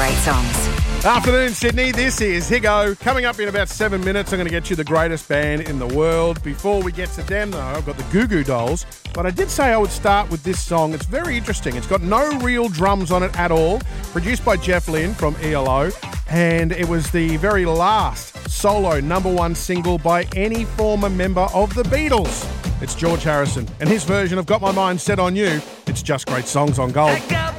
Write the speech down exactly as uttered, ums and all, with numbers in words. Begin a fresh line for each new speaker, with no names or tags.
great songs.
Afternoon, Sydney. This is Higo. Coming up in about seven minutes, I'm going to get you the greatest band in the world. Before we get to them, though, I've got the Goo Goo Dolls. But I did say I would start with this song. It's very interesting. It's got no real drums on it at all. Produced by Jeff Lynne from E L O. And it was the very last solo number one single by any former member of the Beatles. It's George Harrison and his version of Got My Mind Set on You. It's just great songs on Gold.
I got